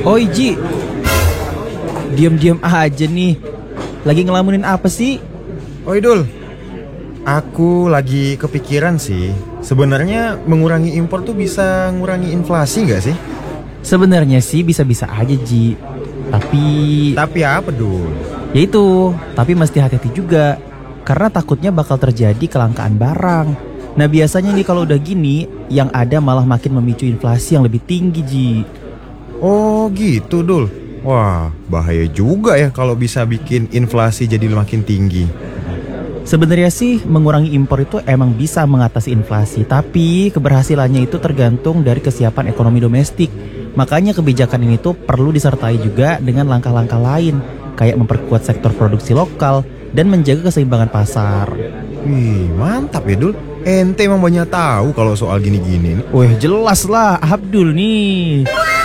Oi Ji, diam-diam aja nih. Lagi ngelamunin apa sih? Oi Dul, aku lagi kepikiran sih. Sebenarnya mengurangi impor tuh bisa ngurangi inflasi gak sih? Sebenarnya sih bisa-bisa aja Ji. Tapi apa Dul? ya itu, tapi mesti hati-hati juga. Karena takutnya bakal terjadi kelangkaan barang. Nah biasanya nih kalau udah gini, yang ada malah makin memicu inflasi yang lebih tinggi Ji. Oh gitu Dul. Wah, bahaya juga ya kalau bisa bikin inflasi jadi makin tinggi. Sebenarnya sih mengurangi impor itu emang bisa mengatasi inflasi, tapi keberhasilannya itu tergantung dari kesiapan ekonomi domestik. Makanya kebijakan ini tuh perlu disertai juga dengan langkah-langkah lain, kayak memperkuat sektor produksi lokal dan menjaga keseimbangan pasar. Wih, mantap ya Dul. Ente emang banyak tahu kalau soal gini-gini nih. Wih, jelas lah Abdul nih.